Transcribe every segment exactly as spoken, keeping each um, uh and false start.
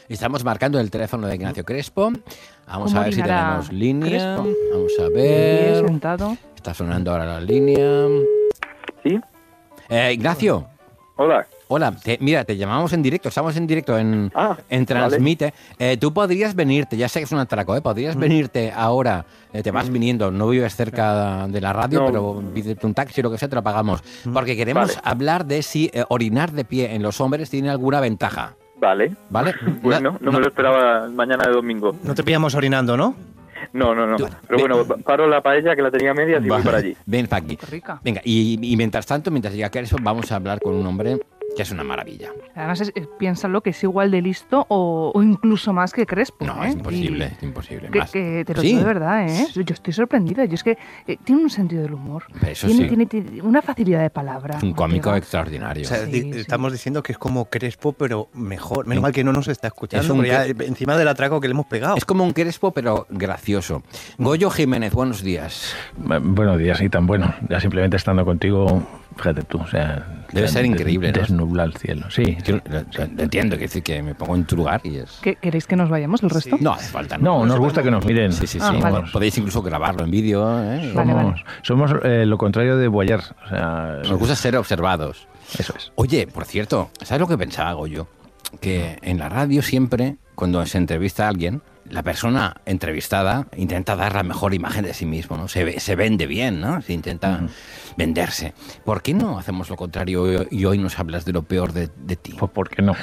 Estamos marcando el teléfono de Ignacio Crespo. Vamos a ver si orinará tenemos línea. Crespo? Vamos a Bien, ver. sentado. Está sonando ahora la línea. ¿Sí? Eh, Ignacio. Hola. Hola, te- mira, te llamamos en directo, estamos en directo en, Ah, en Transmite. Eh, tú podrías venirte, ya sé que es un atraco, ¿eh? Podrías venirte ahora, eh, te vas viniendo, no vives cerca de la radio, No. pero pídete un taxi o lo que sea, te lo pagamos. Porque queremos Vale. hablar de si eh, orinar de pie en los hombres tiene alguna ventaja, Vale. ¿vale? Bueno, no, me lo esperaba mañana de domingo. No te pillamos orinando, ¿no? No, no, no. Tú- Pero ve- bueno, paro la paella que la tenía media y voy Vale, para allí. Ven para aquí. Qué rica. Venga, y, y mientras tanto, mientras llega Crespo, vamos a hablar con un hombre que es una maravilla. Además, es, es- piénsalo que es igual de listo o, o incluso más que Crespo. No, ¿eh? es imposible, Y es imposible. Que, Más. que te lo Sí. digo de verdad, ¿eh? Yo estoy sorprendida. Yo es que eh, tiene un sentido del humor. Eso tiene, sí. tiene, tiene una facilidad de palabra. Es un cómico Ortega. extraordinario. O sea, Sí, di- sí. estamos diciendo que es como Crespo, pero mejor. Menos mal que no nos está escuchando, Es un porque ya, Cre- encima del atraco que le hemos pegado. Es como un Crespo, pero gracioso. Goyo Jiménez, buenos días. Bu- Buenos días, y tan bueno. Ya simplemente estando contigo, fíjate tú, o sea... Debe o sea, ser increíble, ¿no? Desnubla el cielo, sí. Yo lo, lo entiendo, que decir que me pongo en tu lugar y es... ¿Qué- ¿Queréis que nos vayamos el resto? No hace falta. No, nos gusta que nos miren. Sí, sí, sí. Ah, vale. Pod- Podéis incluso grabarlo en vídeo. ¿eh? Vale, Somos, vale. somos eh, lo contrario de Boyer, o sea... Nos gusta ser observados. Eso es. Oye, por cierto, ¿sabes lo que pensaba, Goyo? Que en la radio siempre, cuando se entrevista a alguien, la persona entrevistada intenta dar la mejor imagen de sí mismo, ¿no? Se, ve- se vende bien, ¿no? Se intenta venderse. ¿Por qué no hacemos lo contrario y hoy nos hablas de lo peor de, de ti? Pues ¿por qué no?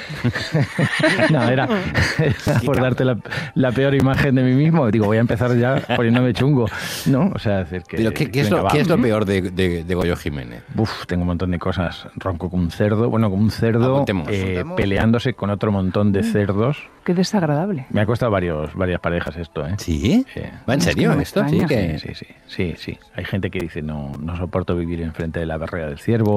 no, era, era por darte la, la peor imagen de mí mismo. Digo, voy a empezar ya poniéndome chungo, ¿no? O sea, decir que... ¿Pero qué, qué es, venga, lo, va. qué es lo peor de, de, de Goyo Jiménez? Uf, tengo un montón de cosas. Ronco como un cerdo, bueno, como un cerdo Apuntemos. eh, Apuntemos. peleándose con otro montón de cerdos. Qué desagradable. Me ha costado varios, varias parejas esto, ¿eh? ¿Sí? Sí. ¿Va en Es que serio no me esto? Sí, extraña. que... Sí, sí, sí, sí, sí. Hay gente que dice no, no soporto vivir enfrente de la barrera del ciervo.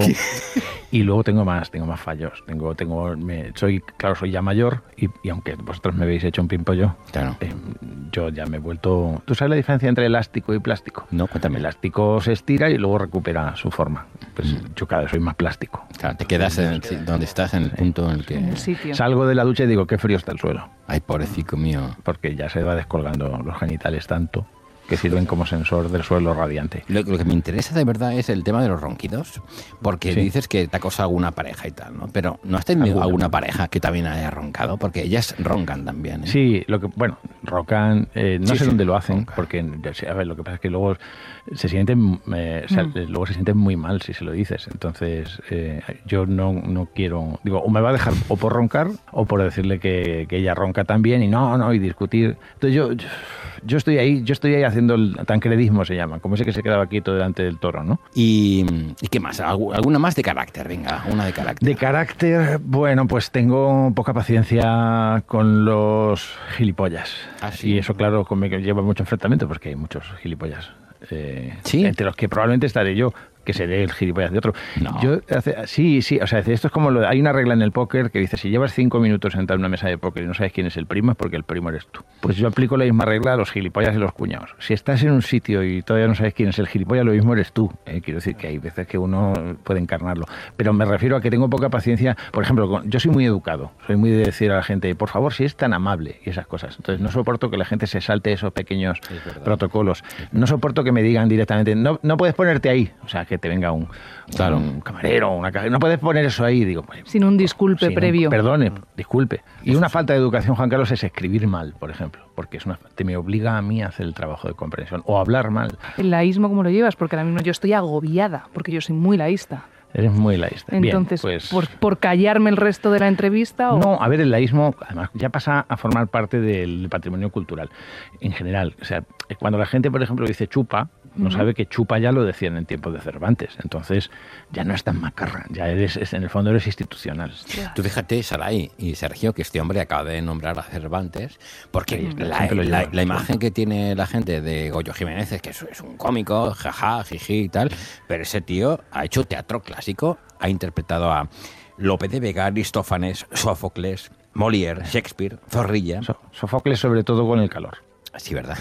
Y luego tengo más, tengo más fallos. Tengo, tengo, me, soy, claro, soy ya mayor y, y aunque vosotros me habéis hecho un pimpollo, Claro. eh, yo ya me he vuelto. ¿Tú sabes la diferencia entre elástico y plástico? No, cuéntame. El elástico se estira y luego recupera su forma. Pues yo cada vez soy más plástico. Claro, te quedas en el si- donde estás, en el punto en el que... En el sitio. Salgo de la ducha y digo, qué frío está el suelo. Ay, pobrecito mío. Porque ya se va descolgando los genitales tanto que sirven como sensor del suelo radiante. Lo, lo que me interesa de verdad es el tema de los ronquidos, porque Sí. dices que te acosa alguna pareja y tal, ¿no? Pero ¿no has tenido Alguna. alguna pareja que también haya roncado? Porque ellas roncan también, ¿eh? Sí, lo que bueno, rocan, eh, no Sí, sé sí, dónde lo hacen, roncan. porque a ver, lo que pasa es que luego se sienten, eh, o sea, Mm. luego se sienten muy mal si se lo dices. Entonces, eh, yo no, no quiero, digo, o me va a dejar o por roncar o por decirle que, que ella ronca también y no, no y discutir. Entonces yo, yo, yo estoy ahí, yo estoy ahí haciendo el tancredismo se llama, como ese que se quedaba quieto delante del toro, ¿no? ¿Y, ¿y qué más? ¿Algu- ¿Alguna más de carácter? Venga, una de carácter. De carácter, bueno, pues tengo poca paciencia con los gilipollas. Ah, sí. Y eso, claro, conmigo lleva mucho enfrentamiento porque hay muchos gilipollas. eh, ¿Sí? Entre los que probablemente estaré yo, que seré el gilipollas de otro. No. Yo hace- sí, sí, o sea, esto es como lo, hay una regla en el póker que dice, si llevas cinco minutos sentado en una mesa de póker y no sabes quién es el primo, es porque el primo eres tú. Pues yo aplico la misma regla a los gilipollas y los cuñados. Si estás en un sitio y todavía no sabes quién es el gilipollas, lo mismo eres tú. eh, Quiero decir que hay veces que uno puede encarnarlo. Pero me refiero a que tengo poca paciencia. Por ejemplo, con- yo soy muy educado. Soy muy de decir a la gente, por favor, si es tan amable y esas cosas. Entonces no soporto que la gente se salte esos pequeños Es verdad. protocolos. No soporto que me digan directamente, no, no puedes ponerte ahí. O sea, que te venga un, Claro. un camarero, una caja. No puedes poner eso ahí. Digo, pues, Sin un disculpe sí, no, previo. perdone, disculpe. Y una falta de educación, Juan Carlos, es escribir mal, por ejemplo. Porque es una, te me obliga a mí a hacer el trabajo de comprensión. O hablar mal. ¿El laísmo cómo lo llevas? Porque ahora mismo yo estoy agobiada, porque yo soy muy laísta. Eres muy laísta. Bien, Entonces, pues, por, ¿por callarme el resto de la entrevista? O... No, a ver, el laísmo además ya pasa a formar parte del patrimonio cultural en general. O sea, cuando la gente, por ejemplo, dice chupa, no Ujú. sabe que chupa ya lo decían en tiempos de Cervantes. Entonces, ya no es tan macarra, ya eres, es- en el fondo eres institucional. Tú fíjate, Saray y Sergio, que este hombre acaba de nombrar a Cervantes, porque Sí, la, siempre lo la- lleva. la imagen que tiene la gente de Goyo Jiménez es que es, es un cómico, jaja, jiji y tal, pero ese tío ha hecho teatro clásico, ha interpretado a Lope de Vega, Aristófanes, Sófocles, Molière, Shakespeare, Zorrilla. So- Sofocles sobre todo con el calor. Sí, ¿verdad?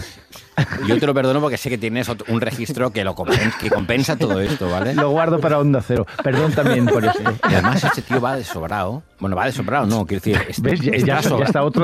Yo te lo perdono porque sé que tienes ot- un registro que lo compen- que compensa todo esto, ¿vale? Lo guardo para Onda Cero. Perdón también por esto. Y además este tío va de sobrado. Bueno, va de sobrado, no, quiero decir... es- ¿Ves? Ya, está ya- ya sobrado. está otro